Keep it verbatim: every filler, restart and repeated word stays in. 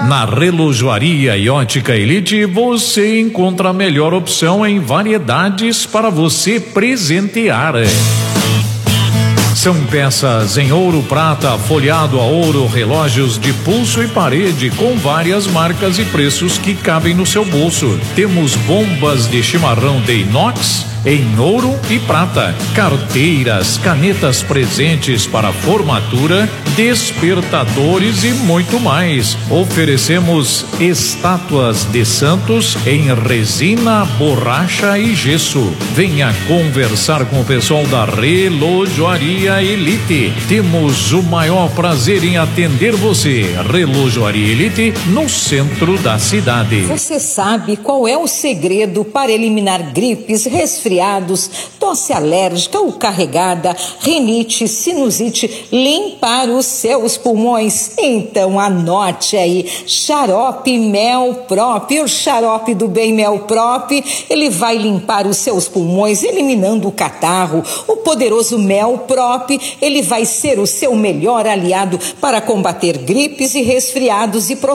Na Relojoaria e Ótica Elite você encontra a melhor opção em variedades para você presentear. São peças em ouro, prata, folhado a ouro, relógios de pulso e parede com várias marcas e preços que cabem no seu bolso. Temos bombas de chimarrão de inox em ouro e prata, carteiras, canetas presentes para formatura, despertadores e muito mais. Oferecemos estátuas de santos em resina, borracha e gesso. Venha conversar com o pessoal da Relojoaria Elite. Temos o maior prazer em atender você. Relojoaria Elite, no centro da cidade. Você sabe qual é o segredo para eliminar gripes, resfriados, tosse alérgica ou carregada, rinite, sinusite, limpar os seus pulmões? Então anote aí, xarope Melprop, o xarope do bem Melprop, ele vai limpar os seus pulmões, eliminando o catarro. O poderoso Melprop, ele vai ser o seu melhor aliado para combater gripes e resfriados e